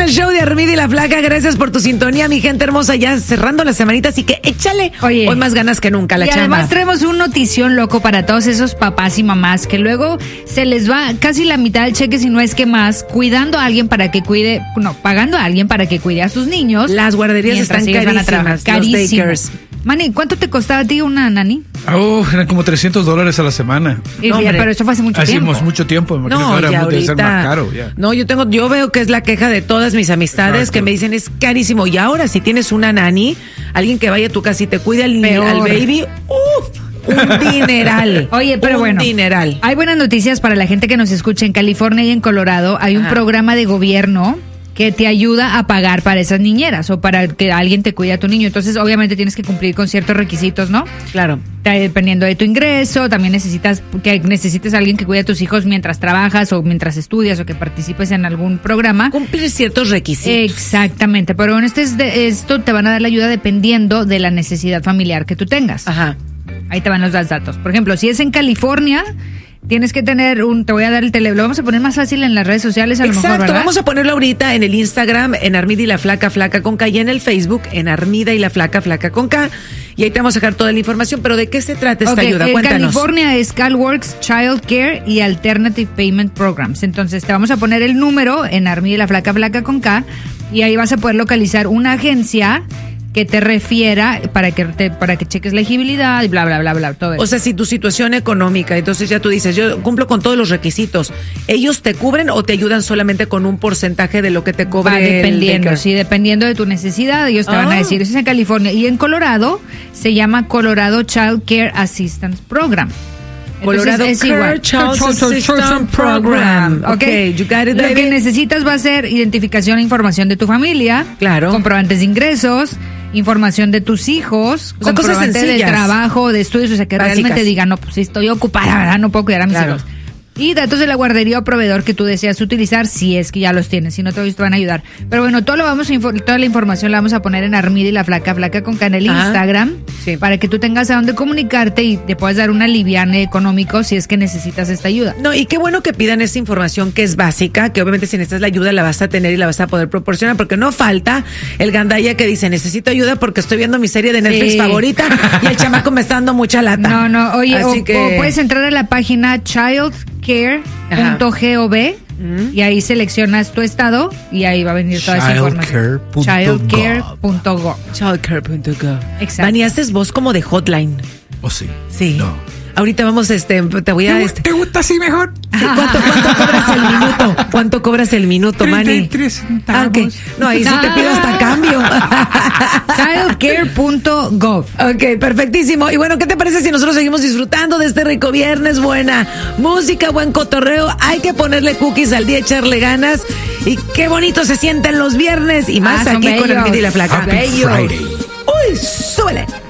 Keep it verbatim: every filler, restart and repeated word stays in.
el show de Armida y la Flaca. Gracias por tu sintonía, mi gente hermosa. Ya cerrando la semanita, así que échale. Oye, hoy más ganas que nunca la y chamba. Además traemos un notición loco para todos esos papás y mamás que luego se les va casi la mitad del cheque, si no es que más, cuidando a alguien para que cuide, no, pagando a alguien para que cuide a sus niños. Las guarderías están carísimas. Carísimas. Manny, ¿cuánto te costaba a ti una nani? Oh, eran como trescientos dólares a la semana. Y No, ya, hombre. pero eso fue hace mucho Hacíamos tiempo. mucho tiempo. Me No, ahora ya debe ser ahorita. más caro. Ya. No, yo tengo, yo veo que es la queja de todas mis amistades. Exacto. Que me dicen es carísimo. Y ahora si tienes una nani, alguien que vaya a tu casa y te cuide al, Peor. al baby, uff, un dineral. Oye, pero un bueno, dineral. hay buenas noticias para la gente que nos escucha en California y en Colorado. Hay un Ajá. programa de gobierno que te ayuda a pagar para esas niñeras o para que alguien te cuide a tu niño. Entonces, obviamente tienes que cumplir con ciertos requisitos, ¿no? Claro. Dependiendo de tu ingreso, también necesitas que necesites a alguien que cuide a tus hijos mientras trabajas o mientras estudias o que participes en algún programa. Cumplir ciertos requisitos. Exactamente, pero en este es de- esto te van a dar la ayuda dependiendo de la necesidad familiar que tú tengas. Ajá. Ahí te van los datos. Por ejemplo, si es en California, tienes que tener un, te voy a dar el teléfono, lo vamos a poner más fácil en las redes sociales a lo Exacto, mejor, ¿verdad? vamos a ponerlo ahorita en el Instagram, en Armida y la Flaca, Flaca con K, y en el Facebook, en Armida y la Flaca, Flaca con K, y ahí te vamos a dejar toda la información, pero ¿de qué se trata esta Ok, ayuda? en Cuéntanos. California es CalWorks Child Care y Alternative Payment Programs. Entonces te vamos a poner el número en Armida y la Flaca, Flaca con K, y ahí vas a poder localizar una agencia que te refiera para que te, para que cheques la elegibilidad y bla, bla, bla, bla, todo eso. O sea, si tu situación económica, entonces ya tú dices, yo cumplo con todos los requisitos, ¿ellos te cubren o te ayudan solamente con un porcentaje de lo que te cobre Va el dependiendo, daycare? sí, dependiendo de tu necesidad, ellos te van a Ah. decir, eso es en California. Y en Colorado se llama Colorado Child Care Assistance Program. Colorado Entonces, es Care igual. Child Assistance Program. Ok, Okay, you got it, Lo baby. que necesitas va a ser identificación e información de tu familia, Claro. comprobantes de ingresos, información de tus hijos, O sea, cosas comprobante de sencillas. trabajo, de estudios, o sea, que Básicas. realmente digan, no, pues sí, estoy ocupada, ¿verdad? No puedo cuidar a mis Claro. hijos. Y datos de la guardería o proveedor que tú deseas utilizar, si es que ya los tienes, si no te te van a ayudar. Pero bueno, todo lo vamos a infor- toda la información la vamos a poner en Armida y la Flaca, Flaca con K en el Ajá. Instagram, Sí. para que tú tengas a dónde comunicarte y te puedas dar un aliviane económico si es que necesitas esta ayuda. No, y qué bueno que pidan esa información que es básica, que obviamente si necesitas la ayuda la vas a tener y la vas a poder proporcionar, porque no falta el gandalla que dice, necesito ayuda porque estoy viendo mi serie de Netflix Sí. favorita y el chamaco me está dando mucha lata. No, no, oye, o, Así que... o puedes entrar a la página childcare punto gov y ahí seleccionas tu estado y ahí va a venir toda esa información. Childcare punto gov. childcare punto gov. childcare punto gov. Exacto. Vani, haces voz como de hotline. ¿O sí? Sí. No. Ahorita vamos, este, te voy a... Este, ¿Te gusta así mejor? sí, ¿cuánto, ¿Cuánto cobras el minuto? ¿Cuánto cobras el minuto, Manny? treinta y tres centavos. Ah, ok. No, ahí sí te pido hasta cambio. childcare punto gov. Ok, perfectísimo. Y bueno, ¿qué te parece si nosotros seguimos disfrutando de este rico viernes? Buena música, buen cotorreo. Hay que ponerle cookies al día, echarle ganas. Y qué bonito se sienten los viernes. Y más Ah, son aquí con bellos. el Midi y la Flaca. Happy Friday. Uy, súbele.